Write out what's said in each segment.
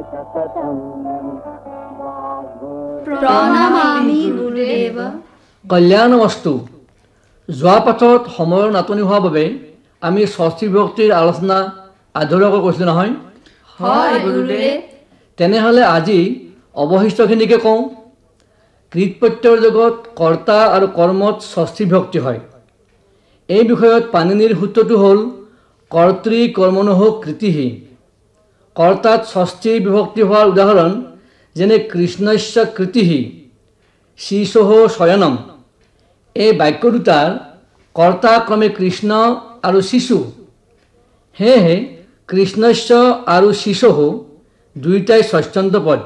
প্ৰণামামি গুৰুদেৱ। কল্যাণমস্তু। যোৱা পাঠত সময়ৰ নাটনি হোৱাৰ বাবে আমি ষষ্ঠী বিভক্তিৰ আলোচনা আধৰুৱাকৈ কৈছিলোঁ নহয়? হয় গুৰুদেৱ। তেনেহ'লে আজি অৱশিষ্টখিনিকে কওঁ। কৃত প্ৰত্যয়ৰ যুগত কৰ্তা আৰু কৰ্মত ষষ্ঠী বিভক্তি হয়। এই বিষয়ত পাণিনিৰ সূত্ৰটো হ'ল কৰ্তৃ কৰ্মণোঃ কৃতিঃ। কৰ্তাত ষষ্ঠী বিভক্তি হোৱাৰ উদাহৰণ যেনে কৃষ্ণস্য কৃতিঃ শিশোঃ শয়নম। এই বাক্য দুটাৰ কৰ্তা ক্ৰমে কৃষ্ণ আৰু শিশু। সেয়েহে কৃষ্ণস্য আৰু শিশোঃ দুয়োটাই ষষ্ঠ্যন্ত পদ।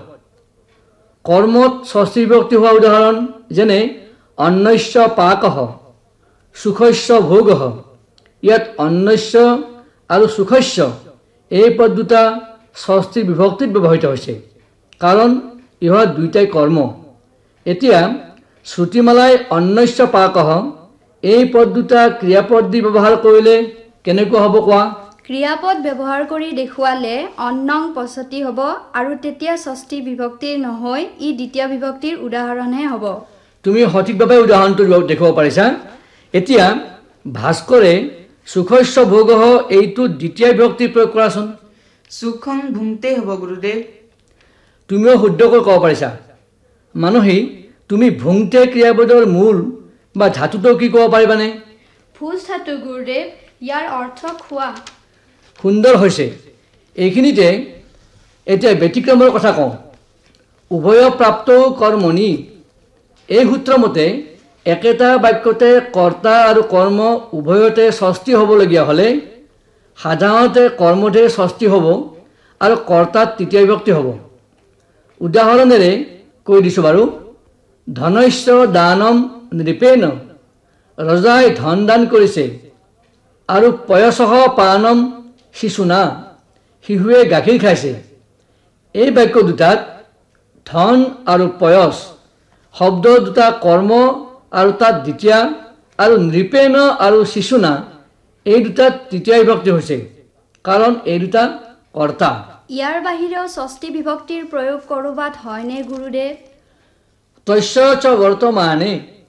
কৰ্মত ষষ্ঠী বিভক্তি হোৱা উদাহৰণ যেনে অন্নস্য পাকঃ সুখস্য ভোগঃ। ইয়াত অন্নস্য আৰু সুখস্য এই পদ দুটা ষষ্ঠী বিভক্তিত ব্যৱহৃত হৈছে, কাৰণ ইহঁত দুয়োটাই কৰ্ম। এতিয়া শ্ৰুতিমালাই অন্নস্য পাকঃ এই পদ দুটা ক্ৰিয়াপদ দি ব্যৱহাৰ কৰিলে কেনেকুৱা হ'ব কোৱা? ক্ৰিয়াপদ ব্যৱহাৰ কৰি দেখুৱালে অন্নং পচতি হ'ব আৰু তেতিয়া ষষ্ঠী বিভক্তিৰ নহয়, ই দ্বিতীয় বিভক্তিৰ উদাহৰণহে হ'ব। তুমি সঠিকভাৱে উদাহৰণটো দেখুৱাব পাৰিছা। এতিয়া ভাস্কৰে সুখস্য ভোগঃ এইটো দ্বিতীয় বিভক্তি প্ৰয়োগ কৰাচোন। সুখং ভুংতে হ'ব গুৰুদেৱ। তুমিও শুদ্ধকৈ ক'ব পাৰিছা। মানসী, তুমি ভুংতে ক্ৰিয়াপদৰ মূল বা ধাতুটো কি ক'ব পাৰিবানে? ভোজ ধাতু গুৰুদেৱ, ইয়াৰ অৰ্থ খোৱা। সুন্দৰ হৈছে। এইখিনিতে এতিয়া ব্যতিক্ৰমৰ কথা কওঁ। উভয় প্ৰাপ্ত কৰ্মণি এই সূত্ৰমতে একেটা বাক্যতে কৰ্তা আৰু কৰ্ম উভয়তে ষষ্ঠী হ'বলগীয়া হ'লে সাধাৰণতে কৰ্মতে ষষ্ঠী হ'ব আৰু কৰ্তাত তৃতীয় বিভক্তি হ'ব। উদাহৰণেৰে কৈ দিছোঁ বাৰু। ধনস্য দানম নৃপেন। ৰজাই ধন দান কৰিছে। আৰু পয়সঃ পানম শিশুনা। শিশুৱে গাখীৰ খাইছে। এই বাক্য দুটাত ধন আৰু পয়স শব্দ দুটা কৰ্ম আৰু তাত দ্বিতীয়া, আৰু নৃপেন আৰু শিশুনা এই দুটাত তৃতীয় বিভক্তি হৈছে, কাৰণ এই দুটা কৰ্তা। ইয়াৰ বাহিৰেও ষষ্ঠী বিভক্তিৰ প্ৰয়োগ ক'ৰবাত হয়নে গুৰুদেৱ? তস্য চ বৰ্তমানে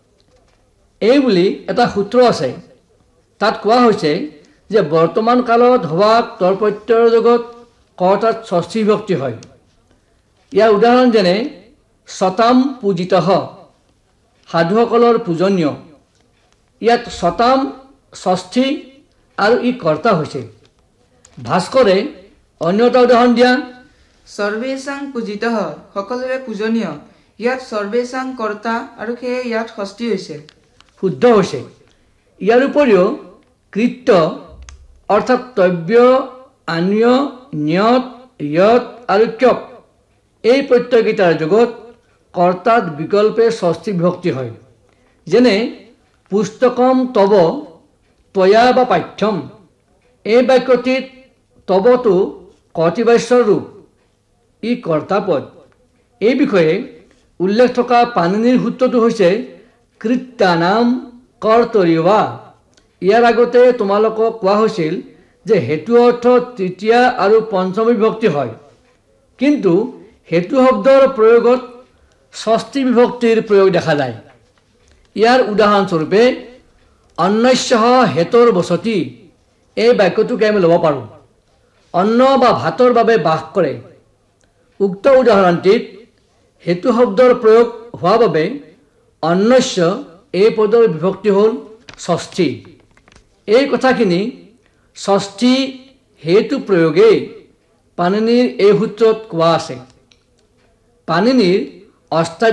এই বুলি এটা সূত্ৰ আছে। তাত কোৱা হৈছে যে বৰ্তমান কালত হোৱা তৎপ্ৰত্যয়ৰ যুগত কৰ্তাত ষষ্ঠী বিভক্তি হয়। ইয়াৰ উদাহৰণ যেনে সতাম পূজিতঃ সাধুসকলৰ পূজনীয়। ইয়াত সতাম ষষ্ঠী আৰু ই কৰ্তা হৈছে। ভাস্কৰে অন্য এটা উদাহৰণ দিয়া। সৰ্বেশাং পূজিতঃ সকলোৰে পূজনীয়। ইয়াত সৰ্বেশাং কৰ্তা আৰু সেয়ে ইয়াত ষষ্ঠী হৈছে। শুদ্ধ হৈছে। ইয়াৰ উপৰিও কৃত্য অৰ্থাৎ তব্য, আনীয়, নিয়ত, য়ত আৰু ক্যপ এই প্ৰত্যয়কেইটাৰ যুগত কৰ্তাত বিকল্পে ষষ্ঠী বিভক্তি হয়। যেনে পুস্তকম তব ত্বয়া বা পাঠ্যম। এই বাক্যটিত তবটো কৰ্তৃবাচ্যৰ ৰূপ, ই কৰ্তাপদ। এই বিষয়ে উল্লেখ থকা পাণিনিৰ সূত্ৰটো হৈছে কৃত্যানাম কৰ্তৰিৱা। ইয়াৰ আগতে তোমালোকক কোৱা হৈছিল যে হেতু অৰ্থ তৃতীয়া আৰু পঞ্চমী বিভক্তি হয়, কিন্তু হেতু শব্দৰ প্ৰয়োগত ষষ্ঠী বিভক্তিৰ প্ৰয়োগ দেখা যায়। ইয়াৰ উদাহৰণস্বৰূপে অন্নস্যঃ হেতৰ বসতি এই বাক্যটোকে আমি ল'ব পাৰোঁ। অন্ন বা ভাতৰ বাবে বাস কৰে। উক্ত উদাহৰণটিত হেতু শব্দৰ প্ৰয়োগ হোৱা বাবে অন্নস্য এই পদৰ বিভক্তি হ'ল ষষ্ঠী। এই কথাখিনি ষষ্ঠী হেতু প্ৰয়োগেই পাণিনিৰ এই সূত্ৰত কোৱা আছে। পাণিনিৰ অষ্টাধ্যায়ী